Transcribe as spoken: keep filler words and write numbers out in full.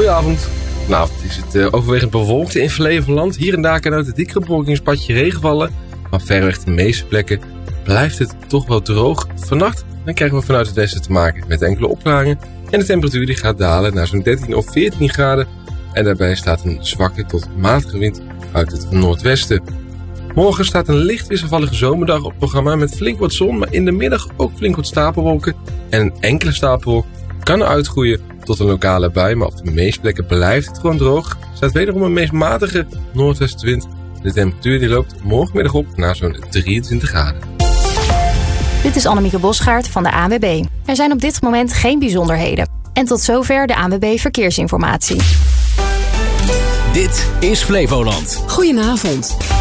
Goedenavond. Vanavond is het uh, overwegend bewolkt in Flevoland. Hier en daar kan uit het dikke bewolkingspatje regen vallen. Maar verreweg de meeste plekken blijft het toch wel droog. Vannacht dan krijgen we vanuit het westen te maken met enkele opklaringen. En de temperatuur die gaat dalen naar zo'n dertien of veertien graden. En daarbij staat een zwakke tot matige wind uit het noordwesten. Morgen staat een licht wisselvallige zomerdag op het programma met flink wat zon. Maar in de middag ook flink wat stapelwolken. En een enkele stapelwolk kan uitgroeien tot een lokale bui. Maar op de meeste plekken blijft het gewoon droog. Er staat wederom een meest matige noordwestenwind. De temperatuur die loopt morgenmiddag op naar zo'n drieëntwintig graden. Dit is Annemieke Bosgaard van de A N W B. Er zijn op dit moment geen bijzonderheden. En tot zover de A N W B Verkeersinformatie. Dit is Flevoland. Goedenavond.